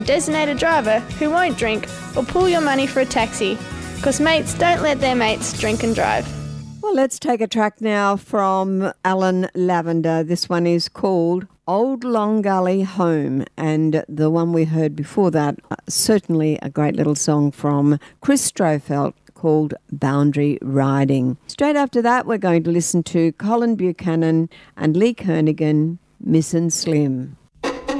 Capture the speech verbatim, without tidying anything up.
Designate a driver who won't drink or pull your money for a taxi, because mates don't let their mates drink and drive. Well, let's take a track now from Alan Lavender. This one is called Old Long Gully Home, and the one we heard before that, uh, certainly a great little song from Chris Strofelt called Boundary Riding. Straight after that, we're going to listen to Colin Buchanan and Lee Kernaghan, Missin' Slim.